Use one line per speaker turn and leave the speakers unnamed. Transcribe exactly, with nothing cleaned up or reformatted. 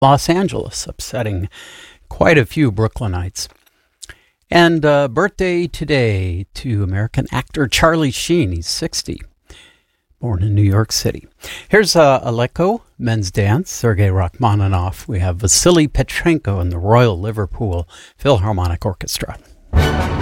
Los Angeles, upsetting quite a few Brooklynites. And uh, birthday today to American actor Charlie Sheen. He's sixty, born in New York City. Here's uh, Aleko, Men's Dance, Sergei Rachmaninoff. We have Vasily Petrenko and the Royal Liverpool Philharmonic Orchestra.